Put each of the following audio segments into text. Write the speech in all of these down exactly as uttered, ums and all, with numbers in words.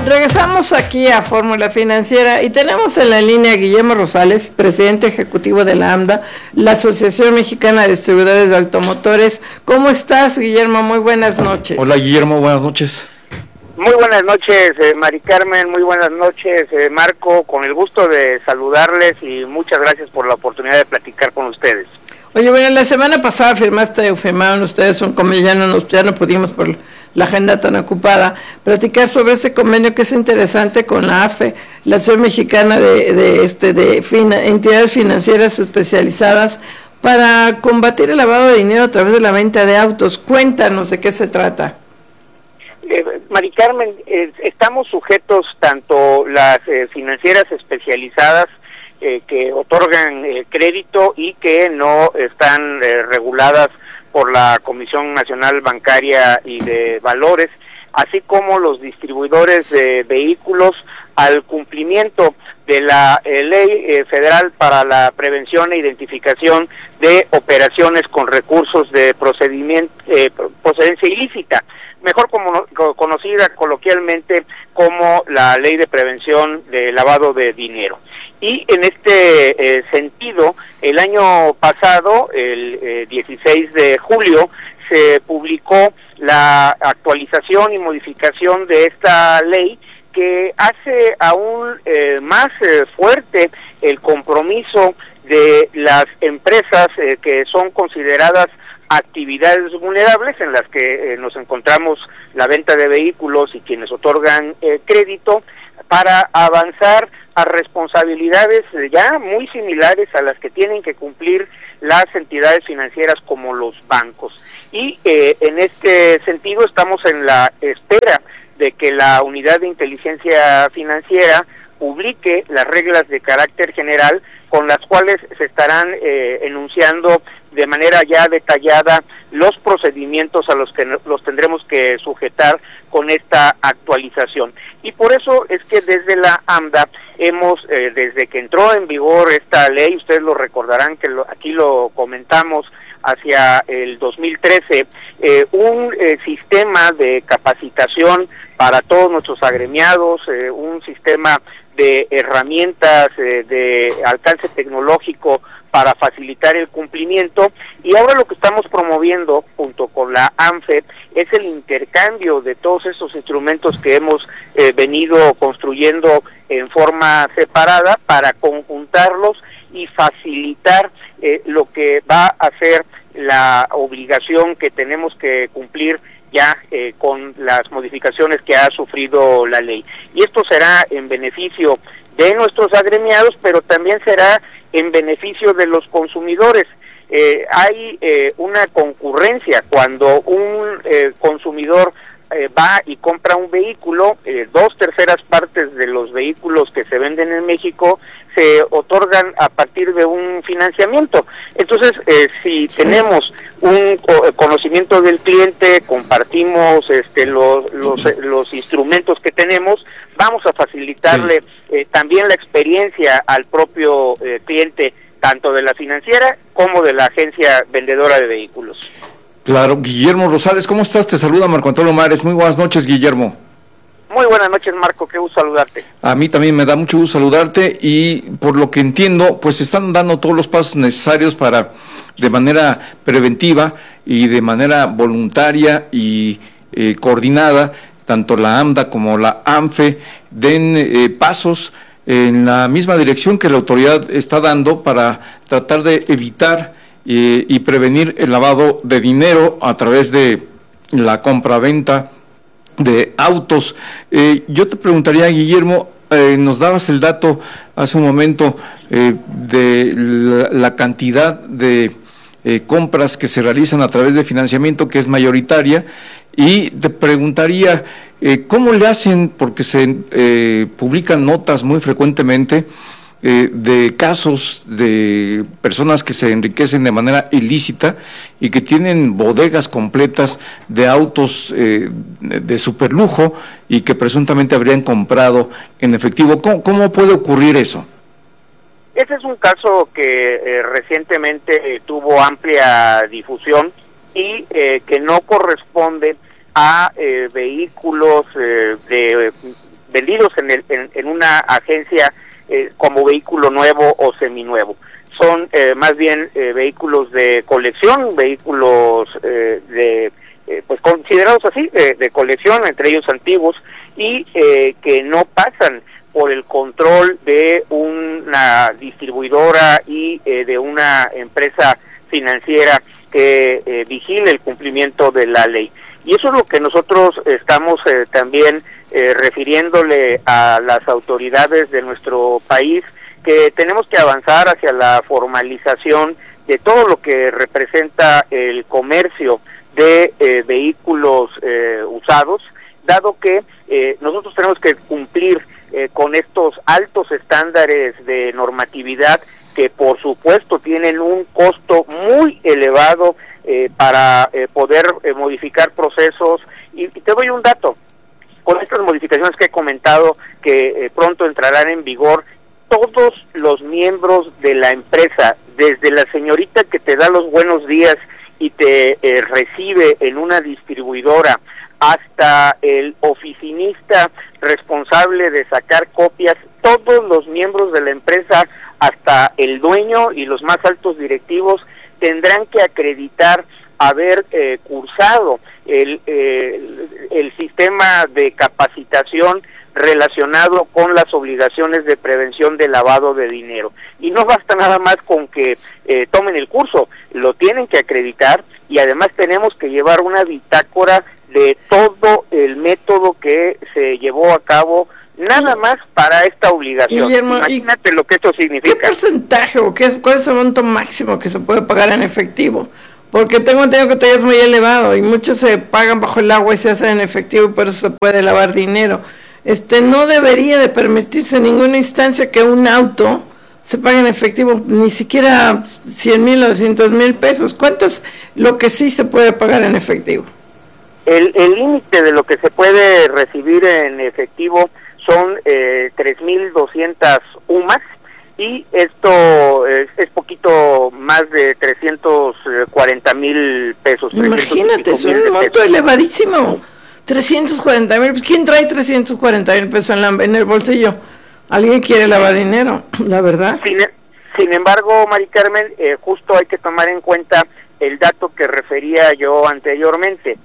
Regresamos aquí a Fórmula Financiera y tenemos en la línea a Guillermo Rosales, presidente ejecutivo de la AMDA, la Asociación Mexicana de Distribuidores de Automotores. ¿Cómo estás, Guillermo? Muy buenas noches. Hola, Guillermo, buenas noches. Muy buenas noches, eh, Mari Carmen, muy buenas noches, eh, Marco, con el gusto de saludarles y muchas gracias por la oportunidad de platicar con ustedes. Oye, bueno, la semana pasada firmaste, firmaron ustedes un convenio, ya no, nos, ya no pudimos por la agenda tan ocupada, platicar sobre este convenio que es interesante con la A F E, la Asociación Mexicana de, de, este, de fina, entidades financieras especializadas para combatir el lavado de dinero a través de la venta de autos. Cuéntanos de qué se trata. Eh, Mari Carmen, eh, estamos sujetos tanto las eh, financieras especializadas eh, que otorgan eh, crédito y que no están eh, reguladas por la Comisión Nacional Bancaria y de Valores, así como los distribuidores de vehículos al cumplimiento de la eh, Ley eh, Federal para la Prevención e Identificación de Operaciones con Recursos de procedimiento, eh, Procedencia Ilícita, mejor como, conocida coloquialmente como la Ley de Prevención de Lavado de Dinero. Y en este eh, sentido, el año pasado, el eh, dieciséis de julio, se publicó la actualización y modificación de esta ley que hace aún eh, más eh, fuerte el compromiso de las empresas eh, que son consideradas actividades vulnerables, en las que eh, nos encontramos la venta de vehículos y quienes otorgan eh, crédito, para avanzar a responsabilidades ya muy similares a las que tienen que cumplir las entidades financieras como los bancos. Y eh, en este sentido estamos en la espera de que la Unidad de Inteligencia Financiera publique las reglas de carácter general con las cuales se estarán eh, enunciando de manera ya detallada los procedimientos a los que los tendremos que sujetar con esta actualización. Y por eso es que desde la AMDA hemos, eh, desde que entró en vigor esta ley, ustedes lo recordarán que lo, aquí lo comentamos hacia el dos mil trece, eh, un eh, sistema de capacitación para todos nuestros agremiados, eh, un sistema de herramientas eh, de alcance tecnológico para facilitar el cumplimiento, y ahora lo que estamos promoviendo junto con la ANFED es el intercambio de todos esos instrumentos que hemos eh, venido construyendo en forma separada para conjuntarlos y facilitar eh, lo que va a ser la obligación que tenemos que cumplir ya eh, con las modificaciones que ha sufrido la ley. Y esto será en beneficio de nuestros agremiados, pero también será en beneficio de los consumidores. Eh, hay eh, una concurrencia cuando un eh, consumidor eh, va y compra un vehículo, eh, dos terceras partes de los vehículos que se venden en México se otorgan a partir de un financiamiento. Entonces, eh, si sí. tenemos un conocimiento del cliente, compartimos este, los, los, los instrumentos que tenemos, vamos a facilitarle sí. eh, también la experiencia al propio eh, cliente, tanto de la financiera como de la agencia vendedora de vehículos. Claro. Guillermo Rosales, ¿cómo estás? Te saluda Marco Antonio Mares. Muy buenas noches, Guillermo. Muy buenas noches, Marco, qué gusto saludarte. A mí también me da mucho gusto saludarte, y por lo que entiendo, pues están dando todos los pasos necesarios para, de manera preventiva y de manera voluntaria y eh, coordinada, tanto la AMDA como la ANFE den eh, pasos en la misma dirección que la autoridad está dando para tratar de evitar eh, y prevenir el lavado de dinero a través de la compraventa de autos. Eh, yo te preguntaría, Guillermo, eh, nos dabas el dato hace un momento eh, de la, la cantidad de eh, compras que se realizan a través de financiamiento, que es mayoritaria, y te preguntaría eh, cómo le hacen, porque se eh, publican notas muy frecuentemente eh, de casos de personas que se enriquecen de manera ilícita y que tienen bodegas completas de autos eh, de superlujo y que presuntamente habrían comprado en efectivo. ¿Cómo, cómo puede ocurrir eso? Este es un caso que eh, recientemente eh, tuvo amplia difusión y eh, que no corresponde a eh, vehículos eh, de una agencia eh, como vehículo nuevo o seminuevo. Son eh, más bien eh, vehículos de colección, vehículos eh, de eh, pues considerados así, de, de colección, entre ellos antiguos, y eh, que no pasan por el control de una distribuidora y eh, de una empresa financiera que eh, vigile el cumplimiento de la ley. Y eso es lo que nosotros estamos eh, también eh, refiriéndole a las autoridades de nuestro país, que tenemos que avanzar hacia la formalización de todo lo que representa el comercio de eh, vehículos eh, usados, dado que eh, nosotros tenemos que cumplir eh, con estos altos estándares de normatividad que por supuesto tienen un costo muy elevado eh, para eh, poder eh, modificar procesos. Y, y te doy un dato, con estas modificaciones que he comentado que eh, pronto entrarán en vigor, todos los miembros de la empresa, desde la señorita que te da los buenos días y te eh, recibe en una distribuidora, hasta el oficinista responsable de sacar copias, todos los miembros de la empresa, hasta el dueño y los más altos directivos, tendrán que acreditar haber eh, cursado el, eh, el sistema de capacitación relacionado con las obligaciones de prevención de lavado de dinero. Y no basta nada más con que eh, tomen el curso, lo tienen que acreditar, y además tenemos que llevar una bitácora de todo el método que se llevó a cabo nada más para esta obligación. Guillermo, imagínate lo que esto significa. ¿Qué porcentaje o qué es, cuál es el monto máximo que se puede pagar en efectivo? Porque tengo entendido que todavía es muy elevado y muchos se pagan bajo el agua y se hacen en efectivo, pero se puede lavar dinero. Este, no debería de permitirse en ninguna instancia que un auto se pague en efectivo, ni siquiera cien mil o doscientos mil pesos. ¿Cuánto es lo que sí se puede pagar en efectivo? El límite de lo que se puede recibir en efectivo son eh, tres mil doscientas U M A S, y esto es, es poquito más de trescientos cuarenta mil pesos. Imagínate, es un monto elevadísimo. trescientos cuarenta mil, ¿quién trae trescientos cuarenta mil pesos en, la, en el bolsillo? ¿Alguien quiere lavar dinero? La verdad. Sin, sin embargo, Mari Carmen, eh, justo hay que tomar en cuenta el dato que refería yo anteriormente.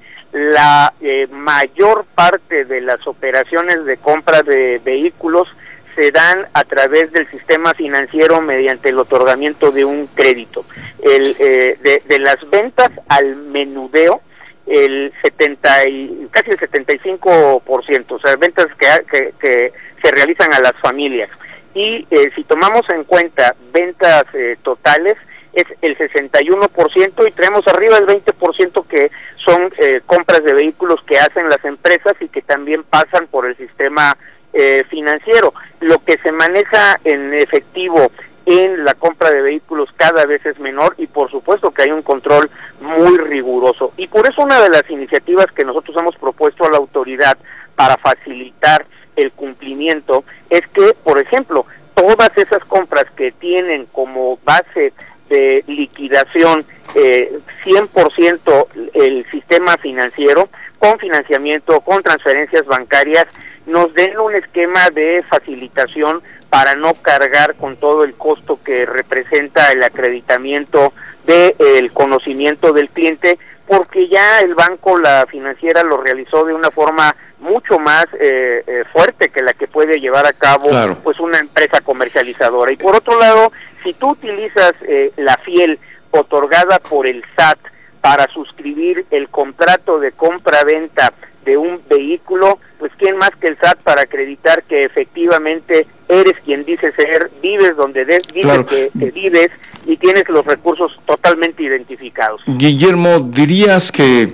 La eh, mayor parte de las operaciones de compra de vehículos se dan a través del sistema financiero mediante el otorgamiento de un crédito. El, eh, de, de las ventas al menudeo, el setenta y, casi el setenta y cinco por ciento, o sea, ventas que, que, que se realizan a las familias. Y eh, si tomamos en cuenta ventas eh, totales, es el sesenta y uno por ciento, y tenemos arriba el veinte por ciento que son eh, compras de vehículos que hacen las empresas y que también pasan por el sistema eh, financiero. Lo que se maneja en efectivo en la compra de vehículos cada vez es menor, y por supuesto que hay un control muy riguroso. Y por eso una de las iniciativas que nosotros hemos propuesto a la autoridad para facilitar el cumplimiento es que, por ejemplo, todas esas compras que tienen como base de liquidación eh, cien por ciento el sistema financiero, con financiamiento, con transferencias bancarias, nos den un esquema de facilitación para no cargar con todo el costo que representa el acreditamiento del de, conocimiento del cliente, porque ya el banco, la financiera, lo realizó de una forma mucho más eh, eh, fuerte que la que puede llevar a cabo claro. pues una empresa comercializadora. Y por otro lado, si tú utilizas eh, la FIEL otorgada por el S A T para suscribir el contrato de compra-venta de un vehículo, pues quién más que el S A T para acreditar que efectivamente eres quien dices ser, vives donde des, dices claro. que, que vives y tienes los recursos totalmente identificados. Guillermo, ¿dirías que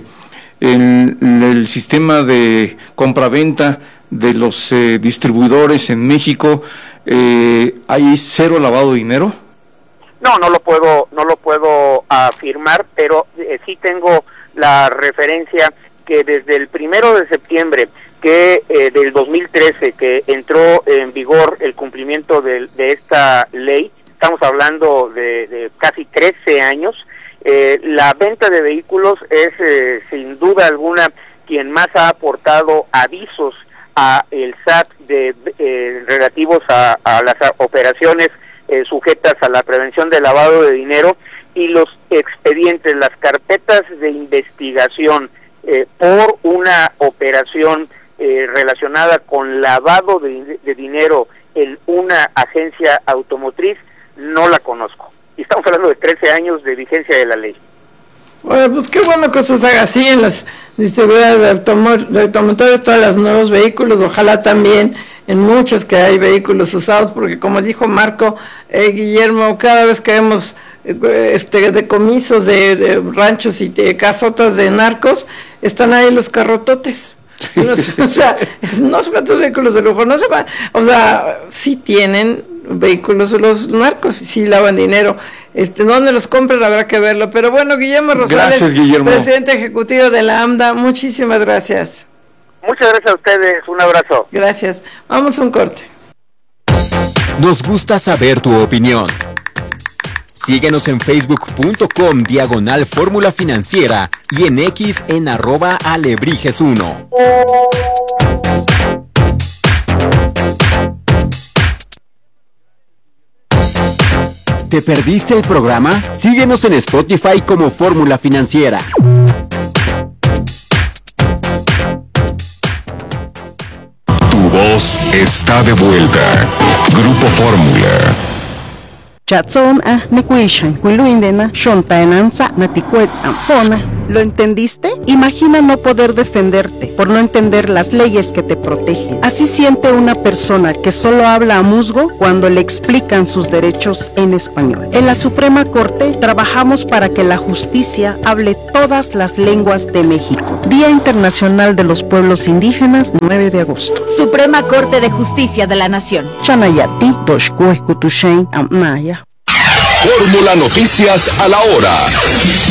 en el sistema de compra-venta de los eh, distribuidores en México eh, hay cero lavado de dinero? No, no lo puedo, no lo puedo afirmar, pero eh, sí tengo la referencia que desde el primero de septiembre que eh, del dos mil trece, que entró en vigor el cumplimiento de, de esta ley, estamos hablando de, de casi trece años, eh, la venta de vehículos es eh, sin duda alguna quien más ha aportado avisos a el S A T de eh, relativos a, a las operaciones eh, sujetas a la prevención del lavado de dinero, y los expedientes, las carpetas de investigación eh, por una operación eh, relacionada con lavado de, de dinero en una agencia automotriz, no la conozco. Y estamos hablando de trece años de vigencia de la ley. Bueno, pues qué bueno que eso se haga así en las distribuidoras de, automo de automotores, todos los nuevos vehículos, ojalá también en muchas que hay vehículos usados, porque como dijo Marco, eh, Guillermo, cada vez que vemos eh, este decomisos de, de ranchos y de casotas de narcos, están ahí los carrototes. No sé, o sea, no sé cuántos vehículos de lujo, no sé cuántos, o sea, sí tienen vehículos los narcos, sí lavan dinero. Este, ¿dónde los compran? Habrá que verlo. Pero bueno, Guillermo Rosales, gracias, Guillermo, presidente ejecutivo de la AMDA, muchísimas gracias. Muchas gracias a ustedes, un abrazo. Gracias. Vamos a un corte. Nos gusta saber tu opinión. Síguenos en facebook.com diagonal fórmula financiera y en X en arroba alebrijes uno. ¿Te perdiste el programa? Síguenos en Spotify como Fórmula Financiera. Tu voz está de vuelta. Grupo Fórmula. Chatson a Nequishan, Quiluindena, Shontaenanza, Naticuetz Ampona. ¿Lo entendiste? Imagina no poder defenderte por no entender las leyes que te protegen. Así siente una persona que solo habla a musgo cuando le explican sus derechos en español. En la Suprema Corte trabajamos para que la justicia hable todas las lenguas de México. Día Internacional de los Pueblos Indígenas, nueve de agosto. Suprema Corte de Justicia de la Nación. Chanayati, Toshkue, Kutushen, Amnaya. Fórmula Noticias a la hora.